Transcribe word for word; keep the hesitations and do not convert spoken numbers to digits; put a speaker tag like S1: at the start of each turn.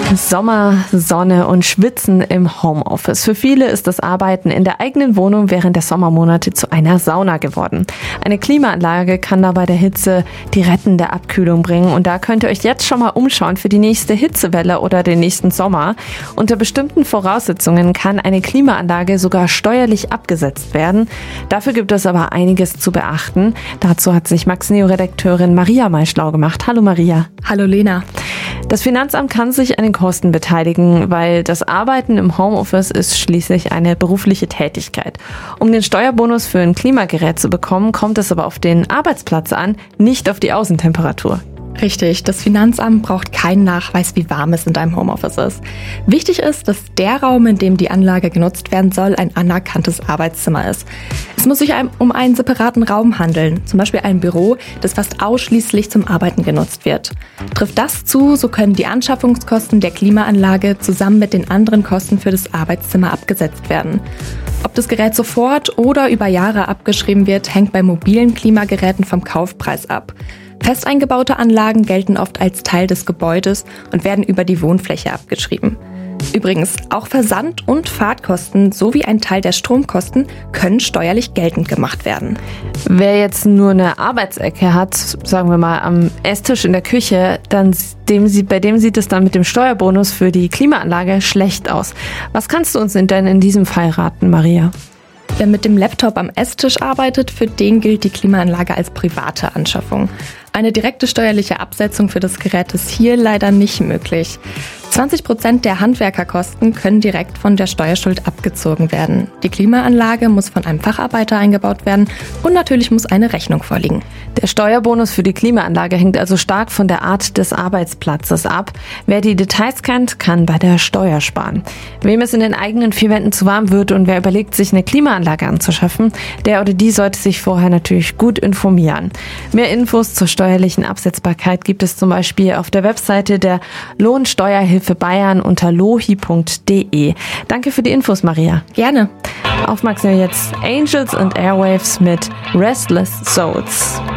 S1: Sommer, Sonne und Schwitzen im Homeoffice. Für viele ist das Arbeiten in der eigenen Wohnung während der Sommermonate zu einer Sauna geworden. Eine Klimaanlage kann da bei der Hitze die rettende Abkühlung bringen. Und da könnt ihr euch jetzt schon mal umschauen für die nächste Hitzewelle oder den nächsten Sommer. Unter bestimmten Voraussetzungen kann eine Klimaanlage sogar steuerlich abgesetzt werden. Dafür gibt es aber einiges zu beachten. Dazu hat sich Max-Neo-Redakteurin Maria mal schlau gemacht. Hallo Maria.
S2: Hallo Lena.
S1: Das Finanzamt kann sich an den Kosten beteiligen, weil das Arbeiten im Homeoffice ist schließlich eine berufliche Tätigkeit. Um den Steuerbonus für ein Klimagerät zu bekommen, kommt es aber auf den Arbeitsplatz an, nicht auf die Außentemperatur.
S2: Richtig, das Finanzamt braucht keinen Nachweis, wie warm es in deinem Homeoffice ist. Wichtig ist, dass der Raum, in dem die Anlage genutzt werden soll, ein anerkanntes Arbeitszimmer ist. Es muss sich um einen separaten Raum handeln, zum Beispiel ein Büro, das fast ausschließlich zum Arbeiten genutzt wird. Trifft das zu, so können die Anschaffungskosten der Klimaanlage zusammen mit den anderen Kosten für das Arbeitszimmer abgesetzt werden. Ob das Gerät sofort oder über Jahre abgeschrieben wird, hängt bei mobilen Klimageräten vom Kaufpreis ab. Fest eingebaute Anlagen gelten oft als Teil des Gebäudes und werden über die Wohnfläche abgeschrieben. Übrigens, auch Versand- und Fahrtkosten sowie ein Teil der Stromkosten können steuerlich geltend gemacht werden.
S1: Wer jetzt nur eine Arbeitsecke hat, sagen wir mal am Esstisch in der Küche, dann dem, bei dem sieht es dann mit dem Steuerbonus für die Klimaanlage schlecht aus. Was kannst du uns denn in diesem Fall raten, Maria?
S2: Wer mit dem Laptop am Esstisch arbeitet, für den gilt die Klimaanlage als private Anschaffung. Eine direkte steuerliche Absetzung für das Gerät ist hier leider nicht möglich. zwanzig Prozent der Handwerkerkosten können direkt von der Steuerschuld abgezogen werden. Die Klimaanlage muss von einem Facharbeiter eingebaut werden und natürlich muss eine Rechnung vorliegen.
S1: Der Steuerbonus für die Klimaanlage hängt also stark von der Art des Arbeitsplatzes ab. Wer die Details kennt, kann bei der Steuer sparen. Wem es in den eigenen vier Wänden zu warm wird und wer überlegt, sich eine Klimaanlage anzuschaffen, der oder die sollte sich vorher natürlich gut informieren. Mehr Infos zur steuerlichen Absetzbarkeit gibt es zum Beispiel auf der Webseite der Lohnsteuerhilfe Bayern unter lohi punkt de. Danke für die Infos, Maria.
S2: Gerne.
S1: Auf Max jetzt Angels and Airwaves mit Restless Souls.